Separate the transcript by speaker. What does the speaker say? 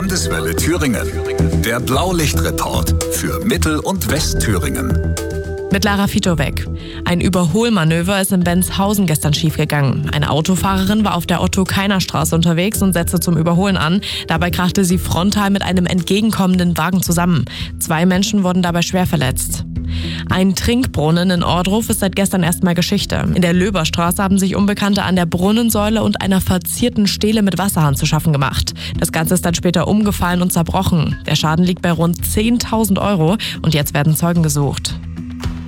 Speaker 1: Landeswelle Thüringen. Der Blaulichtreport für Mittel- und Westthüringen.
Speaker 2: Mit Lara Fitowek. Ein Überholmanöver ist in Benshausen gestern schiefgegangen. Eine Autofahrerin war auf der Otto-Keiner-Straße unterwegs und setzte zum Überholen an. Dabei krachte sie frontal mit einem entgegenkommenden Wagen zusammen. 2 Menschen wurden dabei schwer verletzt. Ein Trinkbrunnen in Ohrdruf ist seit gestern erstmal Geschichte. In der Löberstraße haben sich Unbekannte an der Brunnensäule und einer verzierten Stele mit Wasserhahn zu schaffen gemacht. Das Ganze ist dann später umgefallen und zerbrochen. Der Schaden liegt bei rund 10.000 € und jetzt werden Zeugen gesucht.